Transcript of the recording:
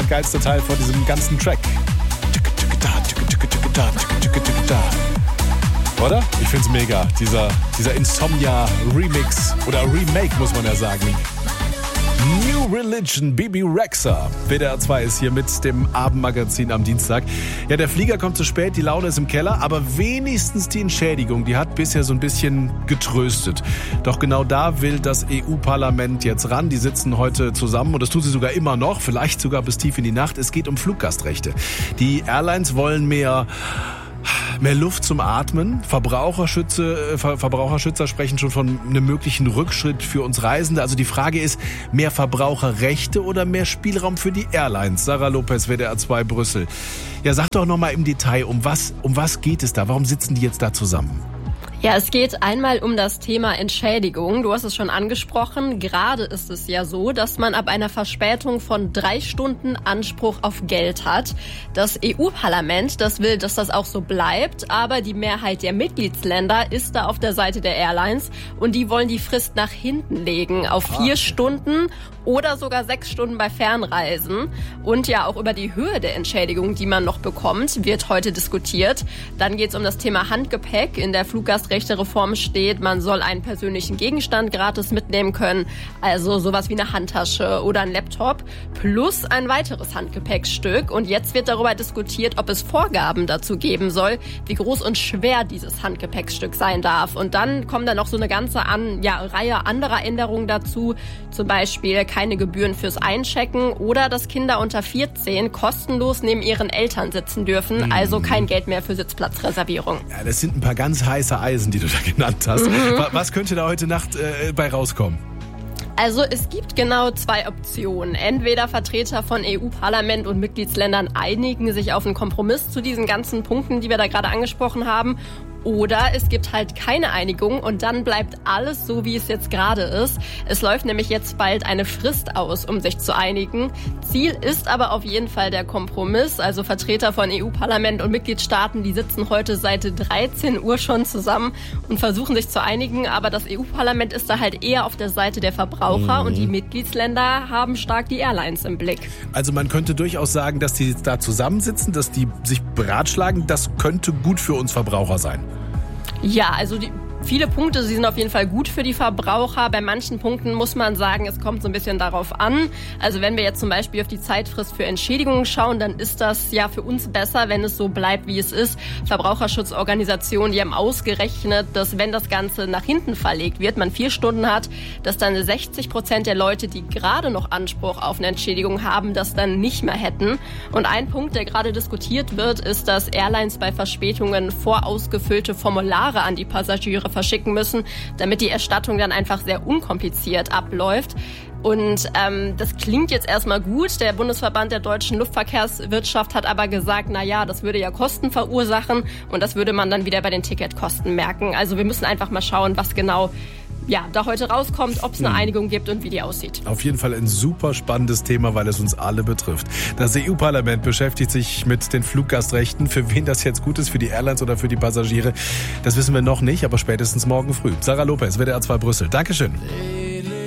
geilste Teil von diesem ganzen Track. Oder? Ich find's mega. Dieser Insomnia-Remix oder Remake, muss man ja sagen. New Religion, Bibi Rexha. WDR 2 ist hier mit dem Abendmagazin am Dienstag. Ja, der Flieger kommt zu spät, die Laune ist im Keller, aber wenigstens die Entschädigung, die hat bisher so ein bisschen getröstet. Doch genau da will das EU-Parlament jetzt ran. Die sitzen heute zusammen und das tun sie sogar immer noch, vielleicht sogar bis tief in die Nacht. Es geht um Fluggastrechte. Die Airlines wollen mehr Luft zum Atmen. Verbraucherschützer sprechen schon von einem möglichen Rückschritt für uns Reisende. Also die Frage ist, mehr Verbraucherrechte oder mehr Spielraum für die Airlines? Sarah Lopez, WDR 2 Brüssel. Ja, sag doch nochmal im Detail, um was geht es da? Warum sitzen die jetzt da zusammen? Ja, es geht einmal um das Thema Entschädigung. Du hast es schon angesprochen. Gerade ist es ja so, dass man ab einer Verspätung von 3 Stunden Anspruch auf Geld hat. Das EU-Parlament, das will, dass das auch so bleibt. Aber die Mehrheit der Mitgliedsländer ist da auf der Seite der Airlines. Und die wollen die Frist nach hinten legen auf 4 Stunden oder sogar 6 Stunden bei Fernreisen. Und ja, auch über die Höhe der Entschädigung, die man noch bekommt, wird heute diskutiert. Dann geht es um das Thema Handgepäck. In der Fluggastrechtereform steht, man soll einen persönlichen Gegenstand gratis mitnehmen können. Also sowas wie eine Handtasche oder ein Laptop plus ein weiteres Handgepäckstück. Und jetzt wird darüber diskutiert, ob es Vorgaben dazu geben soll, wie groß und schwer dieses Handgepäckstück sein darf. Und dann kommen da noch so eine ganze Reihe anderer Änderungen dazu. Zum Beispiel keine Gebühren fürs Einchecken oder dass Kinder unter 14 kostenlos neben ihren Eltern sitzen dürfen. Also kein Geld mehr für Sitzplatzreservierung. Ja, das sind ein paar ganz heiße Eisen, die du da genannt hast. Was könnte da heute Nacht bei rauskommen? Also es gibt genau 2 Optionen. Entweder Vertreter von EU-Parlament und Mitgliedsländern einigen sich auf einen Kompromiss zu diesen ganzen Punkten, die wir da gerade angesprochen haben. Oder es gibt halt keine Einigung und dann bleibt alles so, wie es jetzt gerade ist. Es läuft nämlich jetzt bald eine Frist aus, um sich zu einigen. Ziel ist aber auf jeden Fall der Kompromiss. Also Vertreter von EU-Parlament und Mitgliedstaaten, die sitzen heute seit 13 Uhr schon zusammen und versuchen sich zu einigen. Aber das EU-Parlament ist da halt eher auf der Seite der Verbraucher und die Mitgliedsländer haben stark die Airlines im Blick. Also man könnte durchaus sagen, dass die da zusammensitzen, dass die sich beratschlagen. Das könnte gut für uns Verbraucher sein. Ja, also viele Punkte, sie sind auf jeden Fall gut für die Verbraucher. Bei manchen Punkten muss man sagen, es kommt so ein bisschen darauf an. Also wenn wir jetzt zum Beispiel auf die Zeitfrist für Entschädigungen schauen, dann ist das ja für uns besser, wenn es so bleibt, wie es ist. Verbraucherschutzorganisationen, die haben ausgerechnet, dass wenn das Ganze nach hinten verlegt wird, man 4 Stunden hat, dass dann 60% der Leute, die gerade noch Anspruch auf eine Entschädigung haben, das dann nicht mehr hätten. Und ein Punkt, der gerade diskutiert wird, ist, dass Airlines bei Verspätungen vorausgefüllte Formulare an die Passagiere verschicken müssen, damit die Erstattung dann einfach sehr unkompliziert abläuft. Und das klingt jetzt erstmal gut. Der Bundesverband der deutschen Luftverkehrswirtschaft hat aber gesagt, das würde ja Kosten verursachen und das würde man dann wieder bei den Ticketkosten merken. Also wir müssen einfach mal schauen, was genau da heute rauskommt, ob es eine Einigung gibt und wie die aussieht. Auf jeden Fall ein super spannendes Thema, weil es uns alle betrifft. Das EU-Parlament beschäftigt sich mit den Fluggastrechten. Für wen das jetzt gut ist, für die Airlines oder für die Passagiere, das wissen wir noch nicht, aber spätestens morgen früh. Sarah Lopez, WDR 2 Brüssel. Dankeschön.